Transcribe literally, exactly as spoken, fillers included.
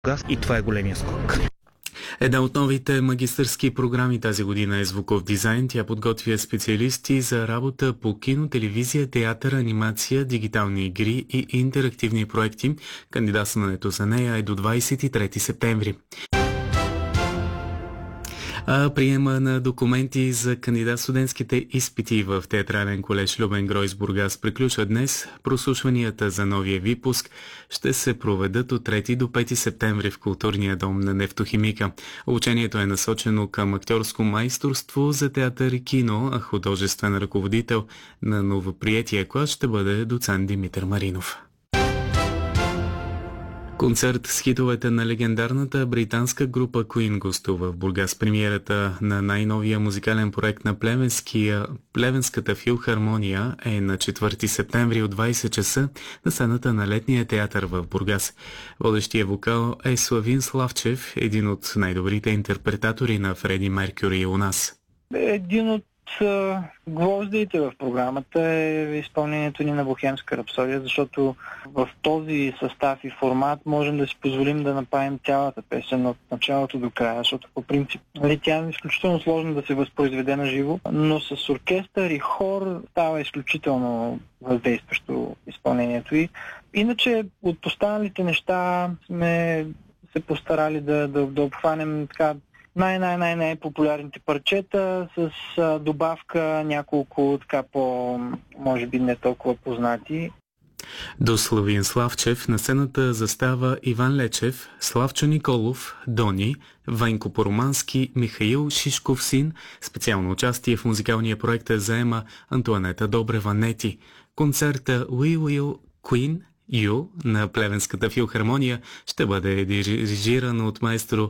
газ и това е големия скок. Една от новите магистърски програми тази година е звуков дизайн. Тя подготвя специалисти за работа по кино, телевизия, театър, анимация, дигитални игри и интерактивни проекти. Кандидатстването за нея е до двадесет и трети септември. А приема на документи за кандидат-студентските изпити в Театрален колеж Любен Гройс Бургас приключва днес. Прослушванията за новия випуск ще се проведат от трети до пети септември в Културния дом на Нефтохимика. Обучението е насочено към актьорско майсторство за театър и кино, а художествен ръководител на новоприетия клас ще бъде доцент Димитър Маринов. Концерт с хитовете на легендарната британска група Queen гостува в Бургас. Премиерата на най-новия музикален проект на Плевенската филхармония е на четвърти септември от двадесет часа на сцената на Летния театър в Бургас. Водещия вокал е Славин Славчев, един от най-добрите интерпретатори на Фреди Меркюри у нас. Един от гвоздите в програмата е изпълнението ни на Бохемска рапсодия, защото в този състав и формат можем да си позволим да направим цялата песен от началото до края, защото по принцип нали, тя е изключително сложно да се възпроизведе на живо, но с оркестър и хор става изключително въздействащо изпълнението й. Иначе от останалите неща сме се постарали да, да, да обхванем така най-най-най-най-популярните парчета с а, добавка няколко така по, може би не толкова познати. До Славин Славчев на сцената застава Иван Лечев, Славчо Николов, Дони, Венко Поромански, Михаил Шишков син. Специално участие в музикалния проект заема Антуанета Добрева-Нети. Концерта We Will Queen You на Плевенската филхармония ще бъде дирижиран от маестро